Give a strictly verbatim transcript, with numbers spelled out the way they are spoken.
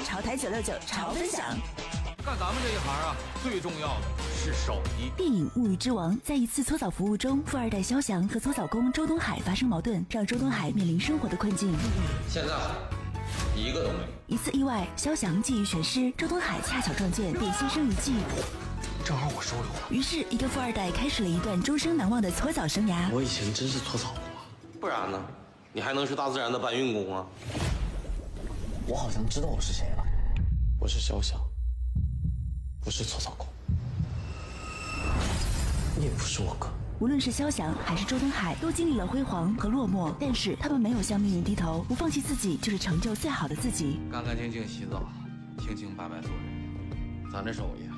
潮台九六九潮分享。 干咱们这一行啊，最重要的是手艺。 电影《物欲之王》在一次搓澡服务中，富二代肖翔和搓澡工周东海发生矛盾，让周东海面临生活的困境。 现在一个都没有。 一次意外，肖翔技艺全失，周东海恰巧撞见，便销声匿迹。 正好我收留了。 于是，一个富二代开始了一段终生难忘的搓澡生涯。 我以前真是搓澡工啊， 不然呢？你还能是大自然的搬运工啊？ 我好像知道我是谁了，我是肖翔，不是搓澡工，你也不是我哥。 无论是肖翔还是周东海，都经历了辉煌和落寞，但是他们没有向命运低头，不放弃自己，就是成就最好的自己。 干干净净洗澡，清清白白做人， 咱这手艺